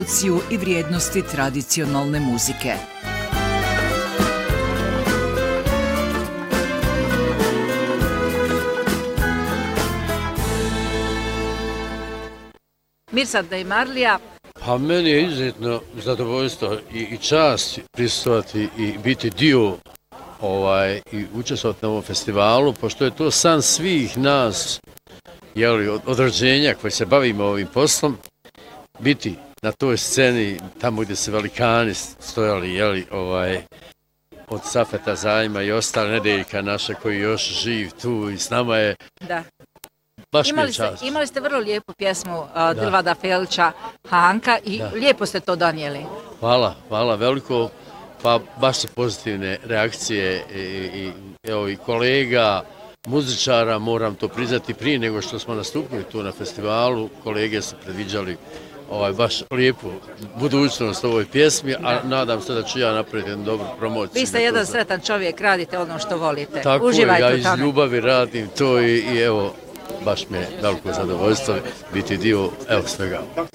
i vrijednosti tradicionalne muzike. Mirsad Dejmarlija. Pa meni je izuzetno zadovoljstvo i čast prisustvovati i biti dio i učestvovati na ovom festivalu, pošto je to san svih nas od rođenja koji se bavimo ovim poslom, biti na toj sceni, tamo gdje se velikani stojali, od Safeta Zajma i ostale, Nedeljka naša koji još živ tu i s nama je. Da. Baš mi je čast. Imali ste vrlo lijepu pjesmu Dilvada Felića Hanka i lijepo ste to donijeli. Hvala veliko. Pa baš su pozitivne reakcije i kolega, muzičara, moram to priznati, prije nego što smo nastupili tu na festivalu, kolege su predviđali baš lijepu budućnost ovoj pjesmi, a nadam se da ću ja napraviti jednu dobru promociju. Vi ste jedan sretan čovjek, radite ono što volite. Tako uživajte je, ja u tome. iz ljubavi radim to i evo, baš mi je veliko zadovoljstvo biti dio svega.